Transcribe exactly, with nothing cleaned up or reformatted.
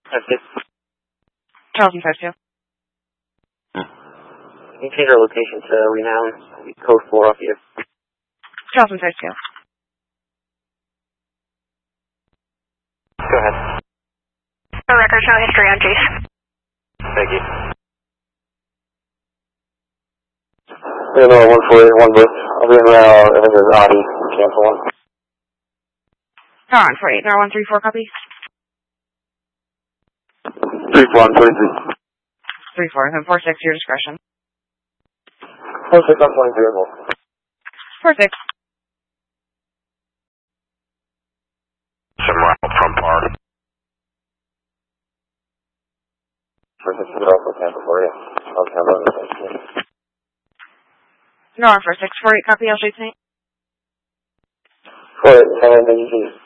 That's it. Charleston five two. You can change our location to Renown. Code four off here. Charleston five two. Go ahead. No records, no history on Jace. Thank you. Yeah, no, one four eight, one bus. I'll be in around, I think it was Audi. Cancel one. No, on four eight. No, one three four copy. three four, twenty-three. three four, then four six, your discretion. four six, I'm twenty-three as well. four six. Some route from Park. four six, put it off for cancel for you. I'll cancel it. No, on four six, four eight copy, I'll shoot tonight. four eight, seven, thank you.